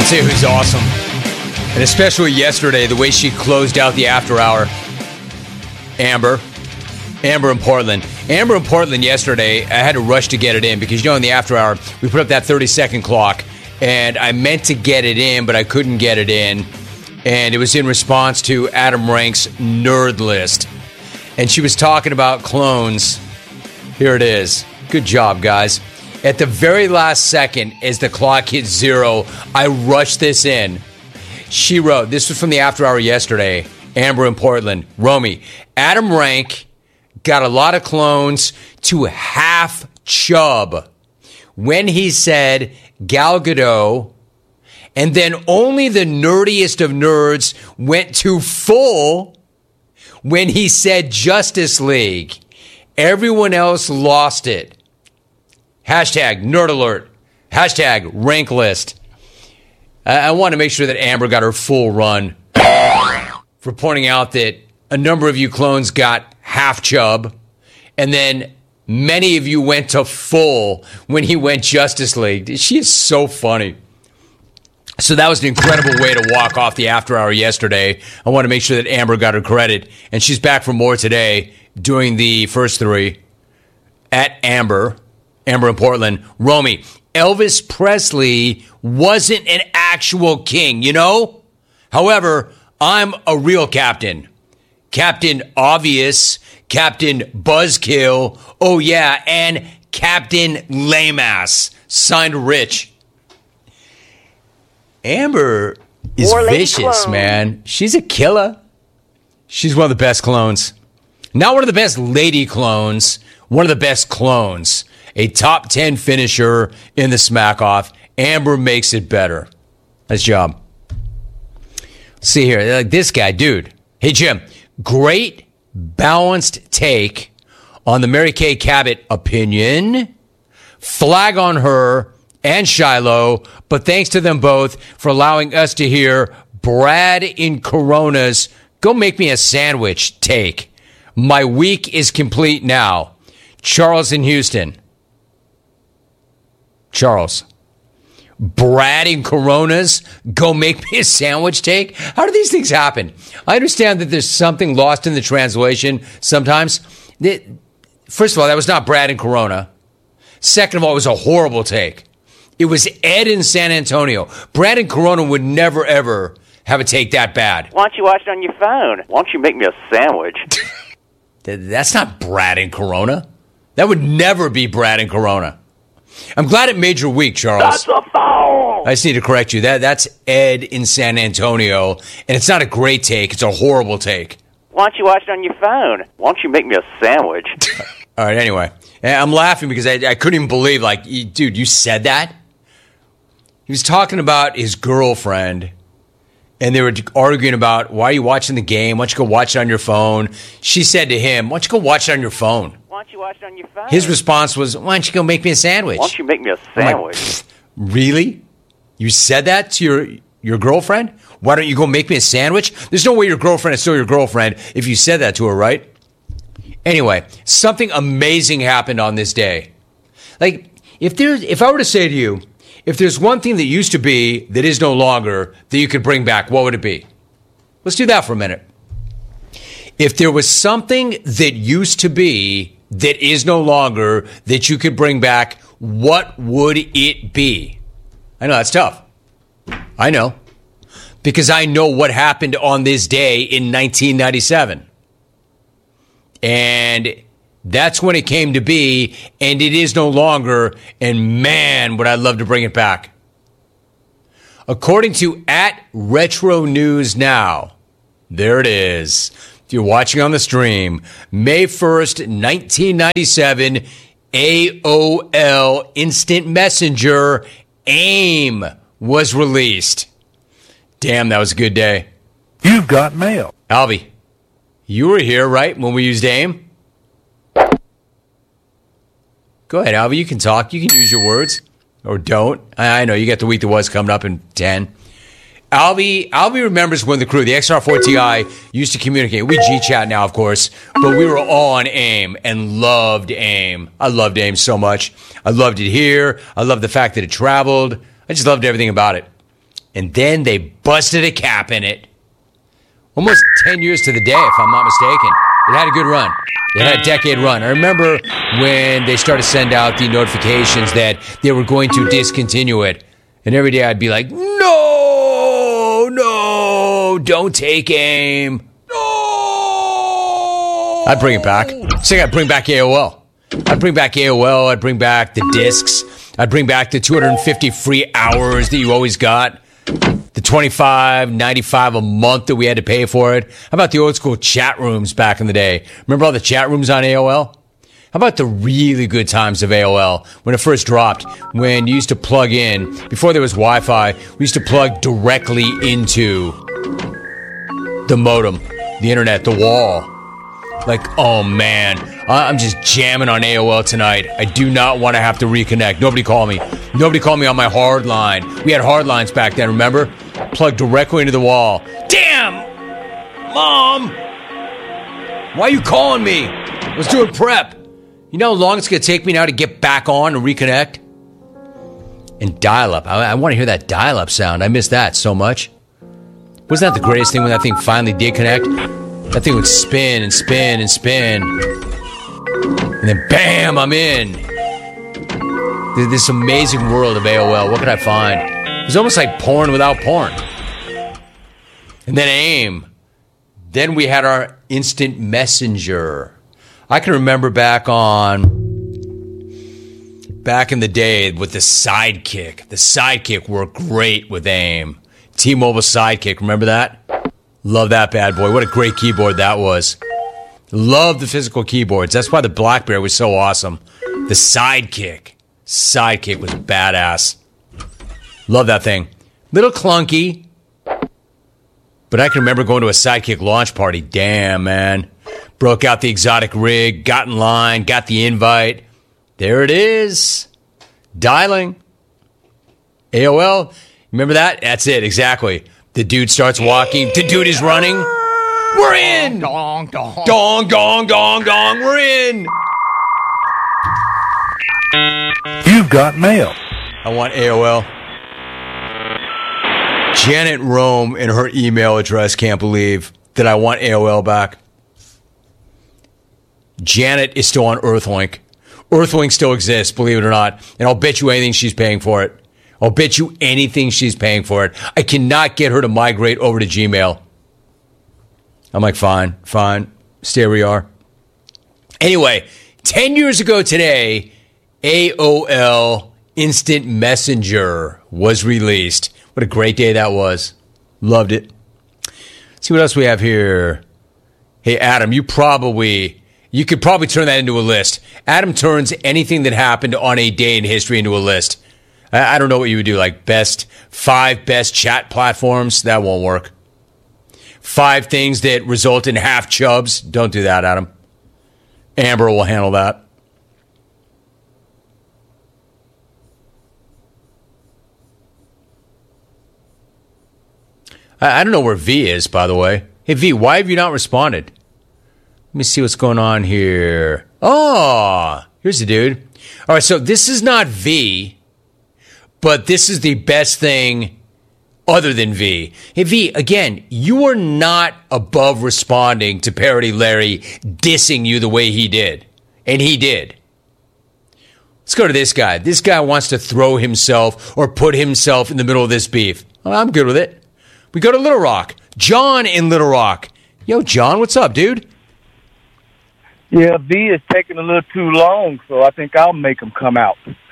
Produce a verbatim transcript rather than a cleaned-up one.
say who's awesome, and especially yesterday, the way she closed out the after hour. Amber. Amber in Portland. Amber in Portland yesterday, I had to rush to get it in because, you know, in the after hour, we put up that thirty-second clock, and I meant to get it in, but I couldn't get it in, and it was in response to Adam Rank's Nerd List. And she was talking about clones. Here it is. Good job, guys. At the very last second, as the clock hit zero, I rushed this in. She wrote, this was from the after hour yesterday, Amber in Portland. Romy, Adam Rank got a lot of clones to half chub when he said Gal Gadot, and then only the nerdiest of nerds went to full when he said Justice League. Everyone else lost it. Hashtag nerd alert. Hashtag rank list. I, I want to make sure that Amber got her full run for pointing out that a number of you clones got half chub, and then many of you went to full when he went Justice League. She is so funny. So that was an incredible way to walk off the after hour yesterday. I want to make sure that Amber got her credit, and she's back for more today doing the first three at Amber. Amber in Portland. Romy, Elvis Presley wasn't an actual king, you know? However, I'm a real captain. Captain Obvious, Captain Buzzkill, oh yeah, and Captain Lame-Ass. Signed Rich. Amber is vicious, man. She's a killer. She's one of the best clones. Not one of the best lady clones, one of the best clones. A top ten finisher in the smack-off. Amber makes it better. Nice job. Let's see here. Like this guy, dude. Hey, Jim. Great balanced take on the Mary Kay Cabot opinion. Flag on her and Shiloh, but thanks to them both for allowing us to hear Brad in Corona's "Go make me a sandwich" take. My week is complete now. Charles in Houston. Charles. Brad in Corona's "Go make me a sandwich" take? How do these things happen? I understand that there's something lost in the translation sometimes. First of all, that was not Brad in Corona. Second of all, it was a horrible take. It was Ed in San Antonio. Brad in Corona would never, ever have a take that bad. Why don't you watch it on your phone? Why don't you make me a sandwich? That's not Brad in Corona. That would never be Brad in Corona. I'm glad it made your week, Charles. That's a foul! I just need to correct you. That That's Ed in San Antonio, and it's not a great take. It's a horrible take. Why don't you watch it on your phone? Why don't you make me a sandwich? All right, anyway. I'm laughing because I, I couldn't even believe, like, you, dude, you said that? He was talking about his girlfriend, and they were arguing about, why are you watching the game? Why don't you go watch it on your phone? She said to him, why don't you go watch it on your phone? Why don't you watch it on your phone? His response was, why don't you go make me a sandwich? Why don't you make me a sandwich? Like, really? You said that to your your girlfriend? Why don't you go make me a sandwich? There's no way your girlfriend is still your girlfriend if you said that to her, right? Anyway, something amazing happened on this day. Like, if there's, if I were to say to you, if there's one thing that used to be that is no longer that you could bring back, what would it be? Let's do that for a minute. If there was something that used to be that is no longer that you could bring back, what would it be? I know that's tough. I know. Because I know what happened on this day in nineteen ninety-seven. And that's when it came to be, and it is no longer, and man, would I love to bring it back. According to at Retro News Now, there it is. If you're watching on the stream, May first, nineteen ninety-seven, A O L Instant Messenger AIM was released. Damn, that was a good day. You've got mail. Alvy, you were here, right, when we used AIM? Go ahead, Alvy. You can talk. You can use your words. Or don't. I, I know. You got the week that was coming up in ten. Alvy, Alvy remembers when the crew, the X R four T I, used to communicate. We G-chat now, of course, but we were all on AIM and loved AIM. I loved AIM so much. I loved it here. I loved the fact that it traveled. I just loved everything about it. And then they busted a cap in it. Almost ten years to the day, if I'm not mistaken. It had a good run. It had a decade run. I remember when they started to send out the notifications that they were going to discontinue it. And every day I'd be like, no, no, don't take AIM. No. I'd bring it back. So I'd bring back A O L. I'd bring back A O L. I'd bring back the discs. I'd bring back the two hundred fifty free hours that you always got. The twenty-five dollars, ninety-five dollars a month that we had to pay for it. How about the old school chat rooms back in the day? Remember all the chat rooms on A O L? How about the really good times of A O L when it first dropped? When you used to plug in, before there was Wi-Fi, we used to plug directly into the modem, the internet, the wall. Like, oh man, I'm just jamming on A O L tonight. I do not want to have to reconnect. Nobody call me. Nobody call me on my hard line. We had hard lines back then, remember? Plugged directly into the wall. Damn! Mom! Why are you calling me? I was doing prep. You know how long it's going to take me now to get back on and reconnect? And dial-up. I, I want to hear that dial-up sound. I miss that so much. Wasn't that the greatest thing when that thing finally did connect? That thing would spin and spin and spin. And then bam, I'm in. This amazing world of A O L. What could I find? It was almost like porn without porn. And then AIM. Then we had our instant messenger. I can remember back on, back in the day with the Sidekick. The Sidekick worked great with AIM. T-Mobile Sidekick, remember that? Love that bad boy. What a great keyboard that was. Love the physical keyboards. That's why the BlackBerry was so awesome. The Sidekick. Sidekick was badass. Love that thing. Little clunky. But I can remember going to a Sidekick launch party. Damn, man. Broke out the exotic rig, got in line, got the invite. There it is. Dialing. A O L. Remember that? That's it, exactly. The dude starts walking. The dude is running. We're in. Dong, dong, dong, dong, dong, dong. We're in. You've got mail. I want A O L. Janet Rome in her email address can't believe that I want A O L back. Janet is still on Earthlink. Earthlink still exists, believe it or not. And I'll bet you anything she's paying for it. I'll bet you anything she's paying for it. I cannot get her to migrate over to Gmail. I'm like, fine, fine. Stay where you are. Anyway, ten years ago today, A O L Instant Messenger was released. What a great day that was. Loved it. Let's see what else we have here. Hey, Adam, you probably, you could probably turn that into a list. Adam turns anything that happened on a day in history into a list. I, I don't know what you would do, like best, five best chat platforms. That won't work. Five things that result in half chubs. Don't do that, Adam. Amber will handle that. I don't know where V is, by the way. Hey, V, why have you not responded? Let me see what's going on here. Oh, here's the dude. All right, so this is not V, but this is the best thing other than V. Hey, V, again, you are not above responding to Parody Larry dissing you the way he did. And he did. Let's go to this guy. This guy wants to throw himself or put himself in the middle of this beef. Well, I'm good with it. We go to Little Rock. John in Little Rock. Yo, John, what's up, dude? Yeah, V is taking a little too long, so I think I'll make him come out.